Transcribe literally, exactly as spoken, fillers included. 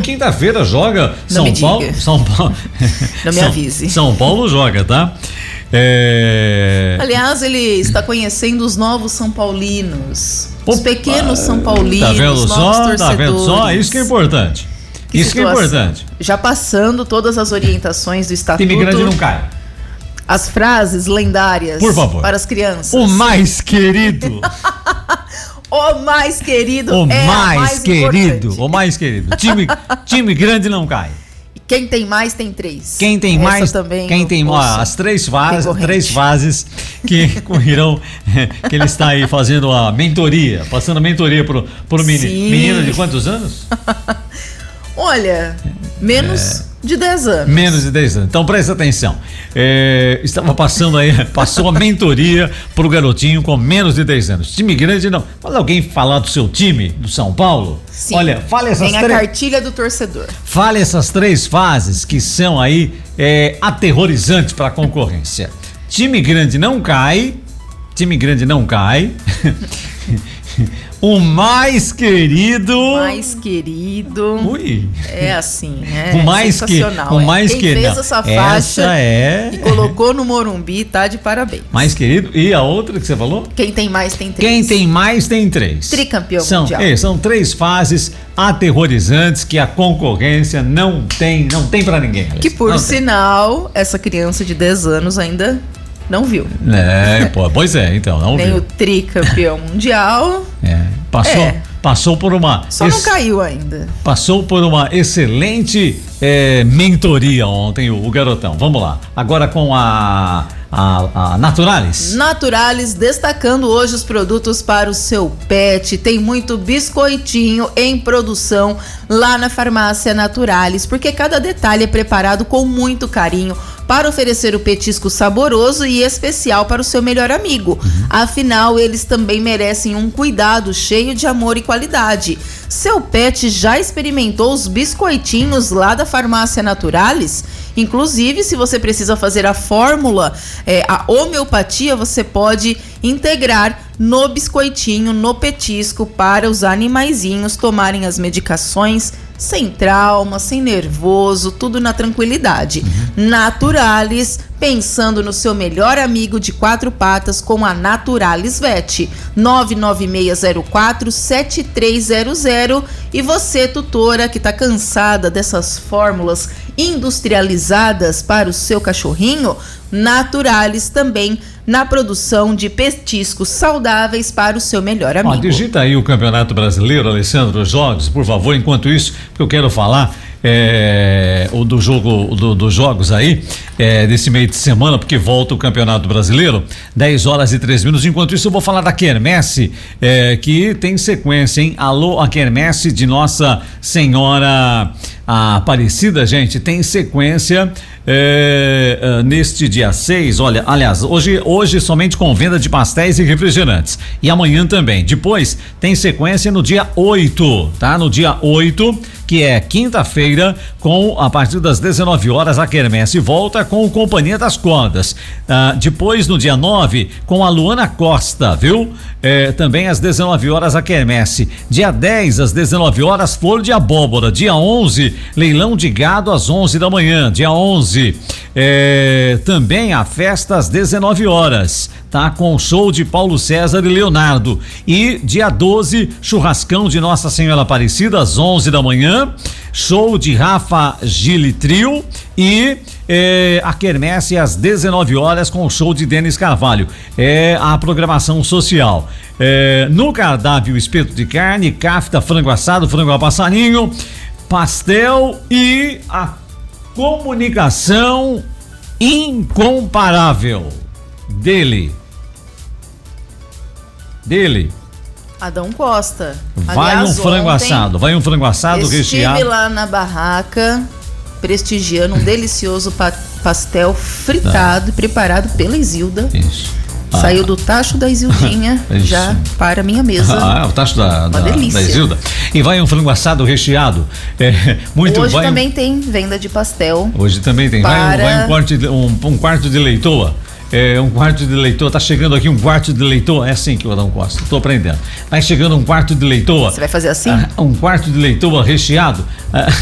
quinta-feira joga Não São Paulo. São Paulo. Não me São, avise. São Paulo joga, tá? É... Aliás, ele está conhecendo os novos São Paulinos. Os pequenos São Paulinos. Tá vendo novos só? torcedores. Tá vendo só? Isso que é importante. Que Isso situação. que é importante. Já passando todas as orientações do estatuto. Time grande não cai. As frases lendárias. Por favor. Para as crianças. O mais querido. O mais querido O é mais, mais querido. importante. O mais querido. Time, time grande não cai. Quem tem mais tem três. Quem tem Essa mais, também quem tem ó, as três fases, três fases que irão, que ele está aí fazendo a mentoria, passando a mentoria pro, pro menino. Sim. Menino de quantos anos? Olha, menos é, de dez anos. Menos de dez anos. Então presta atenção. É, estava passando aí, passou a mentoria pro garotinho com menos de dez anos. Time grande não. Fala alguém falar do seu time, do São Paulo? Sim. Olha, fale essas Tem a três. cartilha do torcedor. Fale essas três fases que são aí é, aterrorizantes para a concorrência. Time grande não cai. Time grande não cai. O mais querido. O mais querido. Ui. É assim, é o mais sensacional. Que, o mais Quem querido. fez essa faixa essa é... e colocou no Morumbi, tá de parabéns. Mais querido. E a outra que você falou? Quem tem mais tem três. Quem tem mais tem três. Tricampeão são, mundial. É, são três fases aterrorizantes que a concorrência não tem, não tem pra ninguém. Que por não sinal, tem. Essa criança de dez anos ainda não viu. É, pô, pois é, então, não Nem viu. o tricampeão mundial. É, passou, é. passou por uma... Só não caiu ainda. Passou por uma excelente é, mentoria ontem, o, o garotão. Vamos lá, agora com a... A, a Naturalis. Naturalis, destacando hoje os produtos para o seu pet. Tem muito biscoitinho em produção lá na farmácia Naturalis, porque cada detalhe é preparado com muito carinho para oferecer o petisco saboroso e especial para o seu melhor amigo. Uhum. Afinal, eles também merecem um cuidado cheio de amor e qualidade. Seu pet já experimentou os biscoitinhos lá da farmácia Naturalis? Inclusive, se você precisa fazer a fórmula, é, a homeopatia, você pode integrar no biscoitinho, no petisco, para os animaizinhos tomarem as medicações sem trauma, sem nervoso, tudo na tranquilidade. Uhum. Naturalis, pensando no seu melhor amigo de quatro patas com a Naturalis Vet. nove nove seis zero quatro sete três zero zero. E você, tutora, que está cansada dessas fórmulas industrializadas para o seu cachorrinho, Naturalis também na produção de petiscos saudáveis para o seu melhor amigo. Ó, digita aí o Campeonato Brasileiro, Alessandro, os jogos, por favor, enquanto isso, porque eu quero falar é, o do jogo, do, dos jogos aí, é, desse meio de semana, porque volta o Campeonato Brasileiro, dez horas e três minutos. Enquanto isso, eu vou falar da quermesse, é, que tem sequência, hein? Alô, a quermesse de Nossa Senhora Aparecida, gente, tem sequência é, é, neste dia seis. Olha, aliás, hoje, hoje somente com venda de pastéis e refrigerantes, e amanhã também. Depois tem sequência no dia oito, tá? No dia oito, que é quinta-feira, com a partir das dezenove horas a quermesse volta com o Companhia das Cordas. Ah, depois no dia nove, com a Luana Costa, viu? É, também às dezenove horas a quermesse. Dia dez às dezenove horas, flor de abóbora. Dia onze, leilão de gado às onze da manhã. Dia onze, é, também a festa às dezenove horas, tá? Com show de Paulo César e Leonardo. E dia doze, churrascão de Nossa Senhora Aparecida às onze da manhã. Show de Rafa Gili Trio e é, a quermesse às dezenove horas com o show de Denis Carvalho. É a programação social. É, no cardápio, espeto de carne, kafta, frango assado, frango a passarinho, pastel e a comunicação incomparável dele. Dele. Adão Costa. Vai Aliás, um frango ontem, assado, vai um frango assado estive recheado. Estive lá na barraca, prestigiando um delicioso pa pastel fritado, tá, preparado pela Isilda. Isso. Ah. Saiu do tacho da Isildinha já para a minha mesa. Ah, o tacho da, da, da Isilda. E vai um frango assado recheado. É, muito Hoje vai também um... tem venda de pastel. Hoje também tem. Para... Vai, um, vai um, quarto de, um, um quarto de leitoa. É, um quarto de leitoa, tá chegando aqui um quarto de leitoa, é assim que o Adão Costa, tô aprendendo. Vai chegando um quarto de leitoa. Você vai fazer assim? Ah, um quarto de leitoa recheado. Ah,